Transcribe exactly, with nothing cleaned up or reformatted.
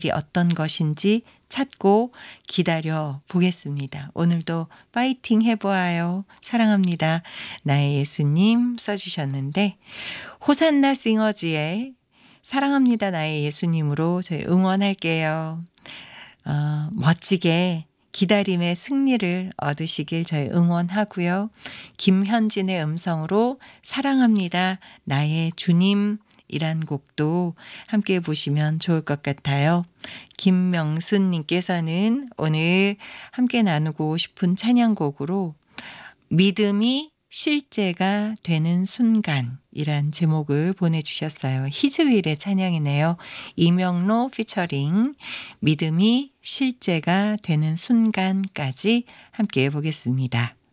일이 어떤 것인지 찾고 기다려 보겠습니다. 오늘도 파이팅 해보아요. 사랑합니다. 나의 예수님 써주셨는데 호산나 싱어즈의 사랑합니다. 나의 예수님으로 저희 응원할게요. 어, 멋지게 기다림의 승리를 얻으시길 저희 응원하고요. 김현진의 음성으로 사랑합니다. 나의 주님 이란 곡도 함께 보시면 좋을 것 같아요. 김명순님께서는 오늘 함께 나누고 싶은 찬양곡으로 믿음이 실제가 되는 순간이란 제목을 보내주셨어요. 히즈윌의 찬양이네요. 이명로 피처링 믿음이 실제가 되는 순간까지 함께 보겠습니다.